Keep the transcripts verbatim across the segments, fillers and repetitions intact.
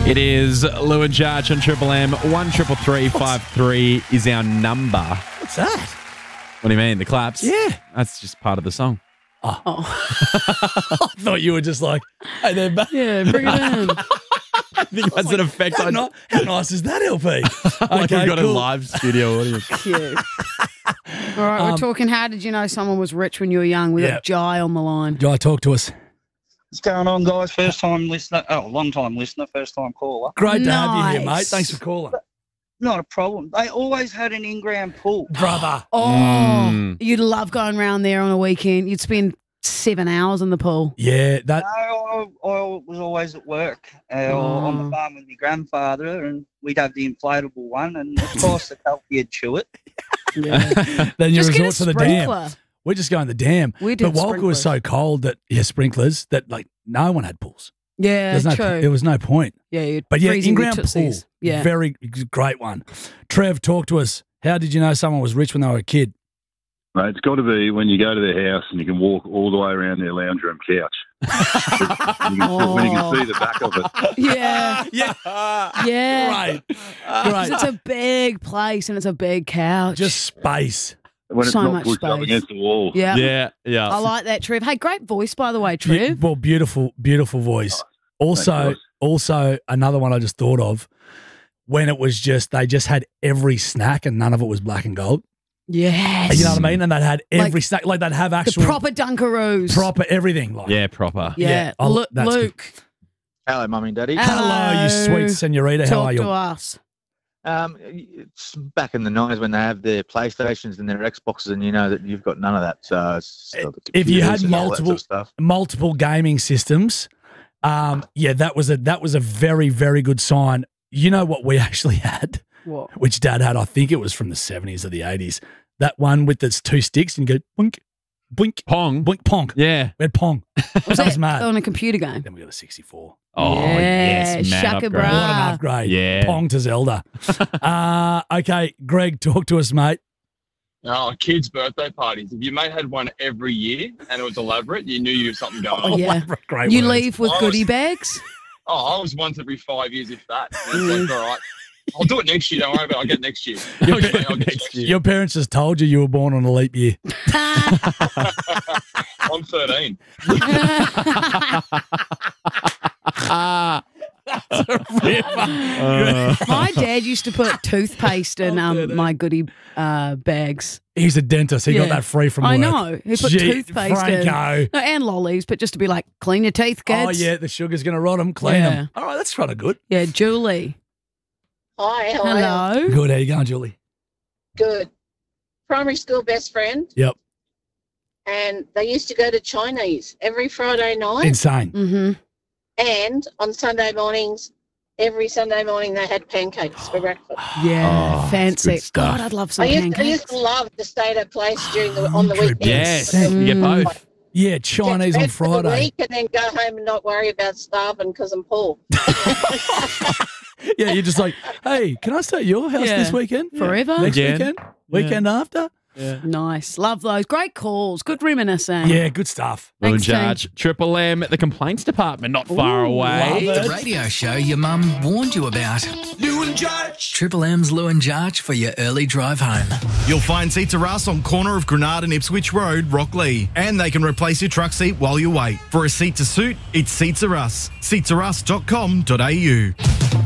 It is Lou and Jarch on Triple M. One triple three five three is our number. What's that? What do you mean? The claps? Yeah. That's just part of the song. Oh. I thought you were just like, hey, they're back. Yeah, bring it in. I think that's an effect. How, on ni- how nice is that, L P? like Okay, we've got cool. a live studio audience. Cute. All right, we're Um, talking how did you know someone was rich when you were young? We Yeah. got Jai on the line. Jai, talk to us. What's going on, guys? First time listener. Oh, long time listener, first time caller. Great to have you here, Nice. mate. Thanks for calling. Not a problem. They always had an in-ground pool. Brother. Oh, Mm. you'd love going around there on a weekend. You'd spend seven hours in the pool. Yeah, that. No, I, I was always at work uh, on Oh. the farm with my grandfather, and we'd have the inflatable one, and of course the he'd chew it. Yeah. Then you Just get a resort to the dam. sprinkler. We're just going to the dam. We did But Walker was so sprinklers. cold that, yeah, sprinklers, that like no one had pools. Yeah, There's no, true. There was no point. yeah, you'd But yeah, freezing your in-ground pool, tootsies. Yeah. very great one. Trev, talk to us. How did you know someone was rich when they were a kid? Mate, it's got to be when you go to their house and you can walk all the way around their lounge room couch. And you can, when you can see the back of it. yeah. Yeah, Yeah. great, Because great. it's a big place and it's a big couch. Just space. When it's So not much pushed up space. against the wall. yeah. Yeah, yeah. I like that, Trev. Hey, great voice, by the way, Yeah, Trev. well, beautiful, beautiful voice. Also, Thanks, guys. also another one I just thought of when it was just they just had every snack and none of it was black and gold. Yes. You know what I mean? And they'd had every Like snack, like they'd have the actual proper Dunkaroos. proper everything. Like, Yeah, proper. Yeah. Yeah, I'll- Lu- that's good. Luke, Hello, Mummy and Daddy. hello, you sweet senorita. How talk are to you? us. Um, it's back in the nineties when they have their PlayStations and their Xboxes, and you know that you've got none of that. So it's still the If you had computers and all that sort multiple- of stuff. Multiple gaming systems. Um, yeah, that was a that was a very very good sign. You know what we actually had, What? which Dad had. I think it was from the seventies or the eighties. That one with the two sticks and you go boink, boink, Pong. boink, pong. Yeah. We had pong. Was that was mad. on a computer game? Then we got a sixty-four. Oh, Yeah, yes. Man shaka upgrade. bra. What an Ah. upgrade. Yeah. Pong to Zelda. uh, okay, Greg, talk to us, mate. Oh, kids' birthday parties. If your mate had one every year and it was elaborate, you knew you had something going on. Oh, yeah. Great You words. leave with I was- goodie bags? Oh, I was once every five years, if that. And it's like, all right, I'll do it next year. Don't worry about it. I'll get it next year. Your, Okay, pa- I'll get it next year. your parents just told you you were born on a leap year. I'm thirteen. Uh, My dad used to put toothpaste in Oh, um, dear, my goodie uh, bags. He's a dentist. He got Yeah. that free from I work. know. He put Gee, toothpaste Franco. in. No, and lollies, but just to be like, clean your teeth, kids. Oh, yeah, the sugar's going to rot them. Clean Yeah. them. All right, that's kind of good. Yeah, Julie. Hi, how are you? Hello. Good. How you going, Julie? Good. Primary school best friend, Yep. and they used to go to Chinese every Friday night, Insane. Mm-hmm. and on Sunday mornings, every Sunday morning they had pancakes for breakfast. Yeah, Oh, that's fancy. good stuff. God, I'd love some I used, I pancakes. used to love to stay at a place during the on the one hundred weekends. yes. You get Mm. both. Yeah, Chinese Get on fed for the Friday. week and then go home and not worry about starving because I'm poor. Yeah, you're just like, hey, can I stay at your house Yeah. this weekend? Forever? Next Again. weekend? Weekend after? Nice. Love those. Great calls. Good reminiscing. Yeah, good stuff. Lou and Thanks, Jarch. Triple M at the complaints department, not far Ooh, away. love The radio show your mum warned you about. Lou and Jarch. Triple M's Lou and Jarch for your early drive home. You'll find seats are us on corner of Granada and Ipswich Road, Rockley. And they can replace your truck seat while you wait. For a seat to suit, it's Seats Are Us. seats are us dot com dot a u.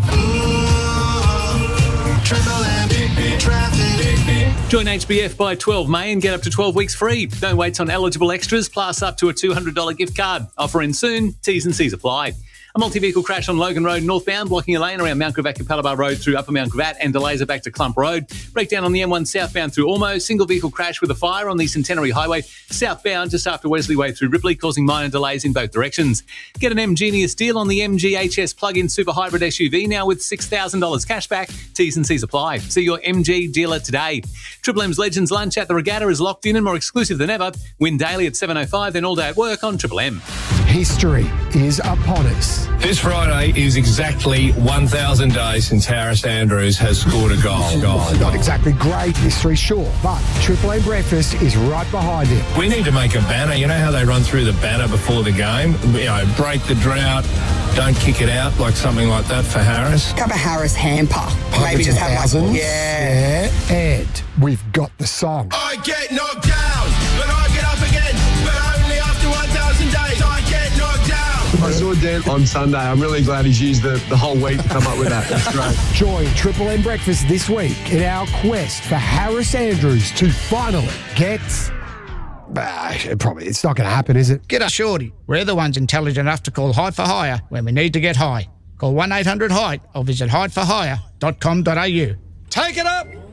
Join H B F by twelve May and get up to twelve weeks free. Don't wait on eligible extras, plus up to a two hundred dollars gift card. Offer in soon. T's and C's apply. A multi-vehicle crash on Logan Road northbound, blocking a lane around Mount Gravatt Capalabar Road through Upper Mount Gravatt and delays are back to Clump Road. Breakdown on the M one southbound through Ormo. Single vehicle crash with a fire on the Centenary Highway southbound just after Wesley Way through Ripley, causing minor delays in both directions. Get an M-Genius deal on the M G H S plug-in super hybrid S U V now with six thousand dollars cash back. T's and C's apply. See your M G dealer today. Triple M's Legends Lunch at the Regatta is locked in and more exclusive than ever. Win daily at seven oh five, then all day at work on Triple M. History is upon us. This Friday is exactly one thousand days since Harris Andrews has scored a goal. goal. Not exactly great history, sure, but Triple M Breakfast is right behind him. We need to make a banner. You know how they run through the banner before the game? You know, break the drought, don't kick it out, like something like that for Harris. Cup of Harris hamper. Maybe just have thousands. like, yeah. yeah. And we've got the song. I get knocked down, but I get up again. But only after one thousand days, I get knocked down. I saw Dan on Sunday. I'm really glad he's used the, the whole week to come up with that. That's great. Join Triple M Breakfast this week in our quest for Harris Andrews to finally get... Bah, probably, it's not going to happen, is it? Get us shorty. We're the ones intelligent enough to call Height for Hire when we need to get high. Call one eight hundred height or visit height for hire dot com dot a u. Take it up.